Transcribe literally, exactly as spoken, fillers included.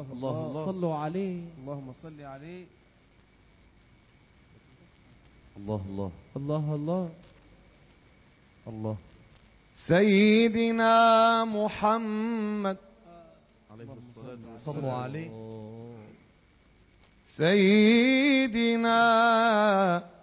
الله الله. صلوا عليه. اللهم صل عليه. الله الله الله الله الله. سيدنا محمد عليه الصلاة والسلام. صلوا عليه. سيدنا